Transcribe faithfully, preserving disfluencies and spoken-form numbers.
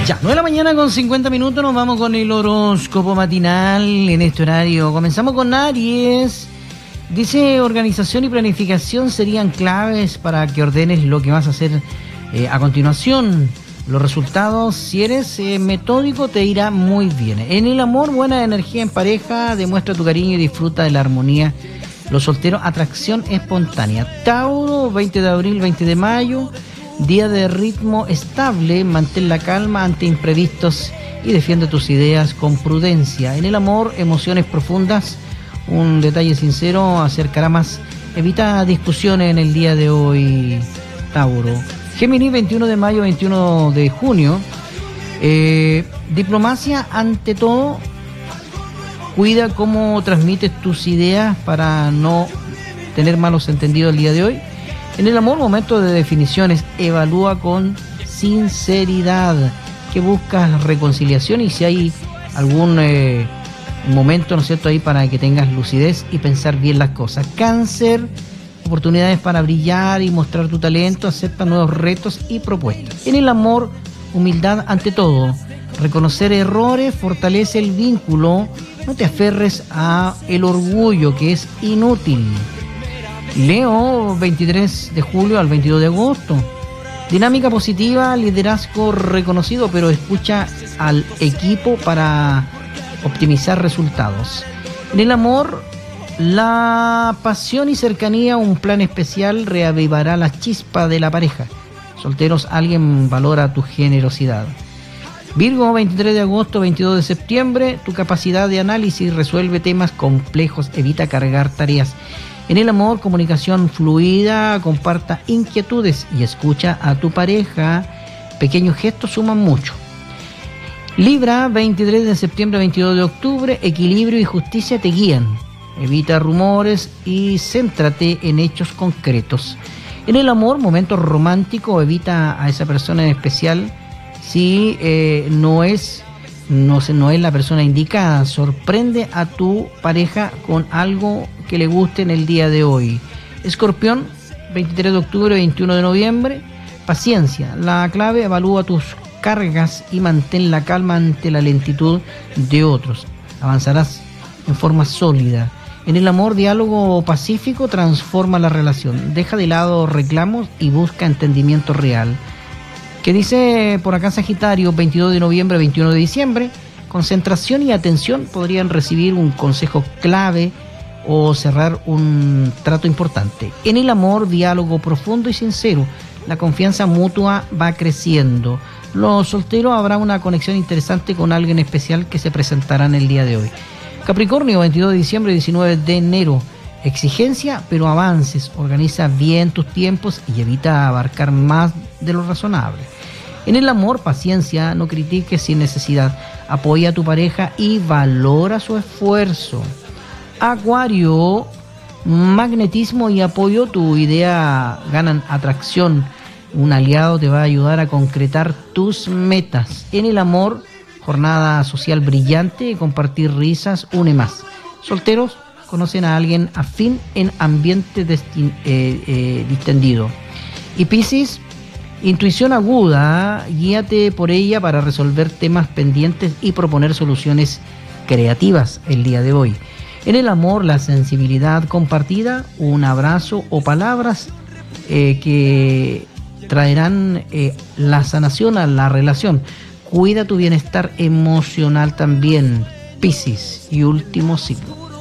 Ya, nueve de la mañana con cincuenta minutos, nos vamos con el horóscopo matinal en este horario. Comenzamos con Aries. Dice, organización y planificación serían claves para que ordenes lo que vas a hacer eh, a continuación. Los resultados, si eres eh, metódico, te irá muy bien. En el amor, buena energía en pareja, demuestra tu cariño y disfruta de la armonía. Los solteros, atracción espontánea. Tauro, veinte de abril, veinte de mayo. Día de ritmo estable, mantén la calma ante imprevistos y defiende tus ideas con prudencia. En el amor, emociones profundas, un detalle sincero acercará más. Evita discusiones en el día de hoy, Tauro. Géminis, veintiuno de mayo, veintiuno de junio. Eh, diplomacia ante todo. Cuida cómo transmites tus ideas para no tener malos entendidos el día de hoy. En el amor, momento de definiciones, evalúa con sinceridad que buscas reconciliación y si hay algún eh, momento, ¿no es cierto?, ahí para que tengas lucidez y pensar bien las cosas. Cáncer, oportunidades para brillar y mostrar tu talento, acepta nuevos retos y propuestas. En el amor, humildad ante todo, reconocer errores fortalece el vínculo, no te aferres a el orgullo que es inútil. Leo, veintitrés de julio al veintidós de agosto. Dinámica positiva, liderazgo reconocido, pero escucha al equipo para optimizar resultados. En el amor, la pasión y cercanía, un plan especial reavivará la chispa de la pareja. Solteros, alguien valora tu generosidad. Virgo, veintitrés de agosto, veintidós de septiembre, tu capacidad de análisis resuelve temas complejos, evita cargar tareas. En el amor, comunicación fluida, comparta inquietudes y escucha a tu pareja. Pequeños gestos suman mucho. Libra, veintitrés de septiembre, veintidós de octubre, equilibrio y justicia te guían. Evita rumores y céntrate en hechos concretos. En el amor, momento romántico, evita a esa persona en especial si eh, no es... No, no es la persona indicada. Sorprende a tu pareja con algo que le guste en el día de hoy. Escorpión, veintitrés de octubre, veintiuno de noviembre. Paciencia, la clave, evalúa tus cargas y mantén la calma ante la lentitud de otros. Avanzarás en forma sólida. En el amor, diálogo pacífico transforma la relación. Deja de lado reclamos y busca entendimiento real. Que dice por acá Sagitario, veintidós de noviembre, veintiuno de diciembre, concentración y atención podrían recibir un consejo clave o cerrar un trato importante. En el amor, diálogo profundo y sincero, la confianza mutua va creciendo. Los solteros, habrá una conexión interesante con alguien especial que se presentará en el día de hoy. Capricornio, veintidós de diciembre, diecinueve de enero, exigencia pero avances, organiza bien tus tiempos y evita abarcar más de lo razonable. En el amor, paciencia, no critiques sin necesidad, apoya a tu pareja y valora su esfuerzo. Acuario, magnetismo y apoyo, tu idea ganan atracción, un aliado te va a ayudar a concretar tus metas. En el amor, jornada social brillante, compartir risas une más. Solteros, conocen a alguien afín en ambiente destin, eh, eh, distendido. Y Piscis, intuición aguda, guíate por ella para resolver temas pendientes y proponer soluciones creativas el día de hoy. En el amor, la sensibilidad compartida, un abrazo o palabras eh, que traerán eh, la sanación a la relación. Cuida tu bienestar emocional también, Piscis. Y último signo.